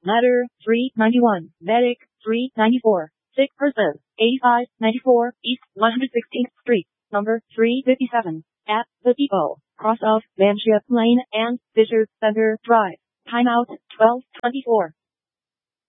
Ladder 391, Medic 394, sick person A594 East 116th Street, number 357, at the depot, cross of Manship Lane and Bishop Center Drive. Timeout 12:24.